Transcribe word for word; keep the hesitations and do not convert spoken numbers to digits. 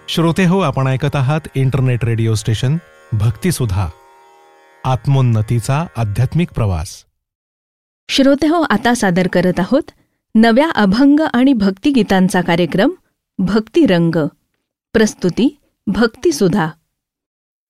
श्रोते हो, आपण ऐकत आहात इंटरनेट रेडिओ स्टेशन भक्तिसुधा, आत्मोन्नतीचा आध्यात्मिक प्रवास. श्रोते हो, आता सादर करत आहोत नव्या अभंग आणि भक्तिगीतांचा कार्यक्रम भक्तिरंग. प्रस्तुती भक्तिसुधा.